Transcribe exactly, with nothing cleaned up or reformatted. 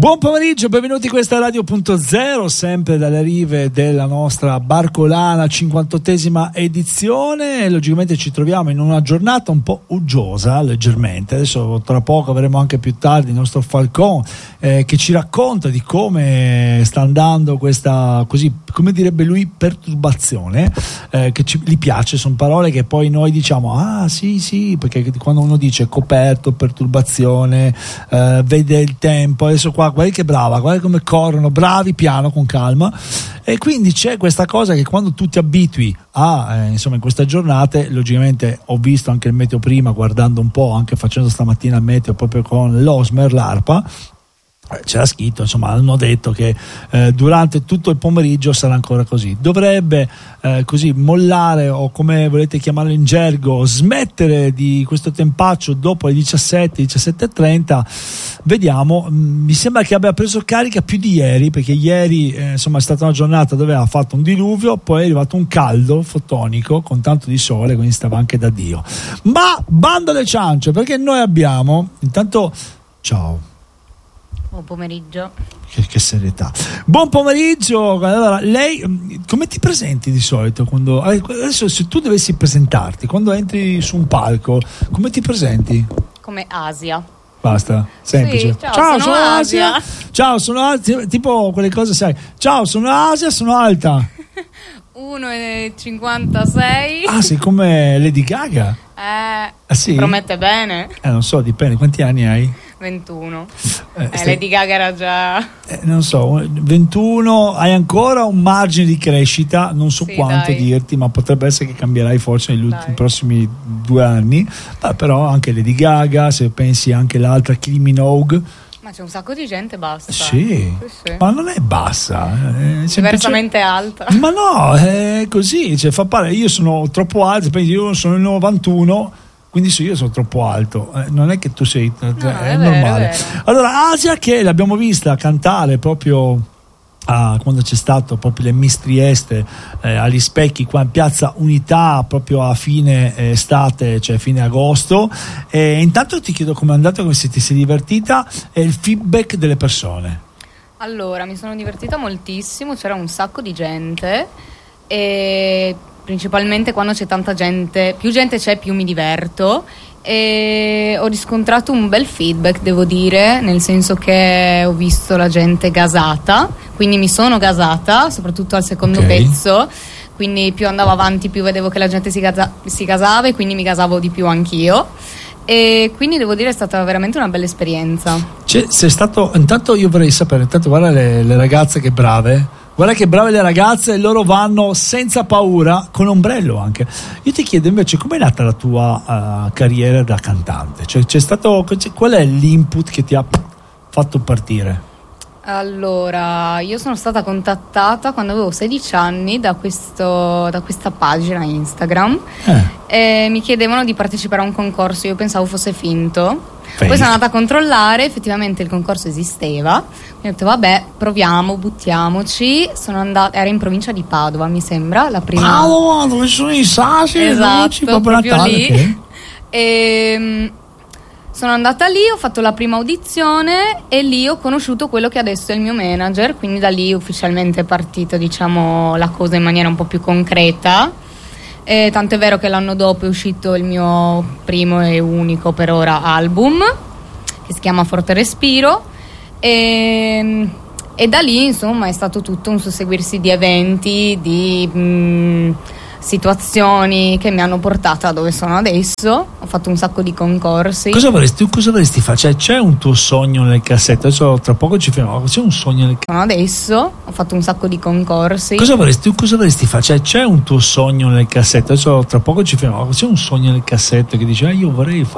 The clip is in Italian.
Buon pomeriggio, benvenuti, questa è Radio Punto Zero, sempre dalle rive della nostra barcolana, cinquantottesima edizione. Logicamente ci troviamo in una giornata un po' uggiosa, leggermente. Adesso tra poco avremo anche più tardi il nostro Falcon eh, che ci racconta di come sta andando questa, così, come direbbe lui, perturbazione, eh, che ci, gli piace, sono parole che poi noi diciamo, ah sì sì, perché quando uno dice coperto, perturbazione, eh, vede il tempo, adesso qua guarda che brava, guarda come corrono, bravi, piano, con calma. E quindi c'è questa cosa che quando tu ti abitui a eh, insomma in queste giornate, logicamente ho visto anche il meteo prima, guardando un po', anche facendo stamattina il meteo proprio con l'Osmer, l'ARPA, c'era scritto, insomma hanno detto che eh, durante tutto il pomeriggio sarà ancora così, dovrebbe eh, così mollare, o come volete chiamarlo in gergo, smettere di questo tempaccio dopo le diciassette, diciassette e trenta. Vediamo, mi sembra che abbia preso carica più di ieri, perché ieri eh, insomma è stata una giornata dove ha fatto un diluvio, poi è arrivato un caldo fotonico con tanto di sole, quindi stava anche da Dio. Ma bando alle ciance, perché noi abbiamo intanto, ciao, buon pomeriggio. Che, che serietà. Buon pomeriggio. Allora, lei come ti presenti di solito quando adesso, se tu dovessi presentarti quando entri su un palco, come ti presenti? Come Asia. Basta, semplice. Sì, ciao, ciao, sono, sono Asia. Asia. Ciao, sono Asia, tipo quelle cose, sai. Ciao, sono Asia, sono alta. uno virgola cinquantasei. Ah, sei come Lady Gaga? Eh, ah, sì? Promette bene. Eh, non so, dipende. Quanti anni hai? ventuno. Eh, eh, stai... Lady Gaga era già... Eh, non so, ventuno, hai ancora un margine di crescita, non so sì, quanto dai. dirti, ma potrebbe essere che cambierai forse negli ultimi prossimi due anni. Beh, però anche Lady Gaga, se pensi anche l'altra Kylie Minogue. Ma c'è un sacco di gente bassa. Sì, sì, sì. Ma non è bassa, è diversamente alta. Ma no, è così, cioè, fa pare, io sono troppo alto, io sono il novantuno, quindi sì, io sono troppo alto, eh, non è che tu sei, no, è, è normale. Vero, è allora, Asia, che l'abbiamo vista cantare proprio ah, quando c'è stato proprio le Miss Trieste eh, agli Specchi qua in Piazza Unità, proprio a fine eh, estate, cioè fine agosto. E intanto ti chiedo come è andato, come se ti sei divertita e il feedback delle persone. Allora, mi sono divertita moltissimo, c'era un sacco di gente e principalmente quando c'è tanta gente, più gente c'è più mi diverto, e ho riscontrato un bel feedback, devo dire, nel senso che ho visto la gente gasata, quindi mi sono gasata soprattutto al secondo okay. pezzo, quindi più andavo avanti più vedevo che la gente si, gasa- si gasava e quindi mi gasavo di più anch'io, e quindi devo dire è stata veramente una bella esperienza. C'è, c'è stato, intanto io vorrei sapere, intanto guarda le, le ragazze che brave, guarda che brave le ragazze, loro vanno senza paura, con ombrello anche. Io ti chiedo invece com'è nata la tua uh, carriera da cantante, cioè c'è stato, qual è l'input che ti ha fatto partire? Allora, io sono stata contattata quando avevo sedici anni da, questo, da questa pagina Instagram eh. e mi chiedevano di partecipare a un concorso, io pensavo fosse finto. Fake. Poi sono andata a controllare, effettivamente il concorso esisteva, mi ho detto vabbè, proviamo, buttiamoci. Sono andata, era in provincia di Padova, mi sembra, la prima. Padova, dove sono i sassi, esatto, proprio Natale, lì. Okay. E sono andata lì, ho fatto la prima audizione e lì ho conosciuto quello che adesso è il mio manager, quindi da lì ufficialmente è partita, diciamo, la cosa in maniera un po' più concreta. E tanto è vero che l'anno dopo è uscito il mio primo e unico per ora album, che si chiama Forte Respiro, e, e da lì insomma è stato tutto un susseguirsi di eventi, di mh, situazioni che mi hanno portata dove sono adesso. Ho fatto un sacco di concorsi. Cosa vorresti, cosa vorresti fare? Cioè, c'è un tuo sogno nel cassetto? Adesso tra poco ci fermiamo. C'è un sogno nel cassetto? Adesso ho fatto un sacco di concorsi. Cosa vorresti, cosa vorresti fare? Cioè, c'è un tuo sogno nel cassetto? Adesso tra poco ci fermiamo. C'è un sogno nel cassetto che dici ah, io vorrei fare